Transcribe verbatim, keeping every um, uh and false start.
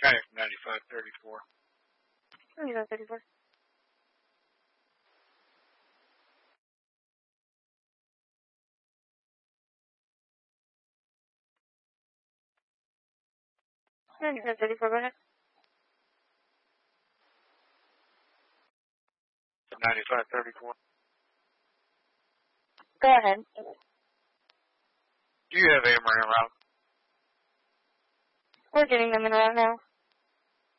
Kayak ninety-five thirty-four. ninety-five thirty-four. ninety-five thirty-four, go ahead. ninety-five thirty-four. Go ahead. Do you have Amory around? We're getting them in right now.